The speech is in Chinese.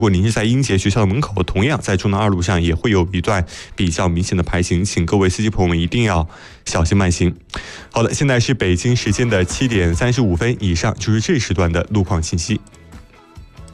如果您是在英杰学校的门口，同样在中南2路上也会有一段比较明显的排行，请各位司机朋友们一定要小心慢行。好了，现在是北京时间的7点35分，以上就是这时段的路况信息。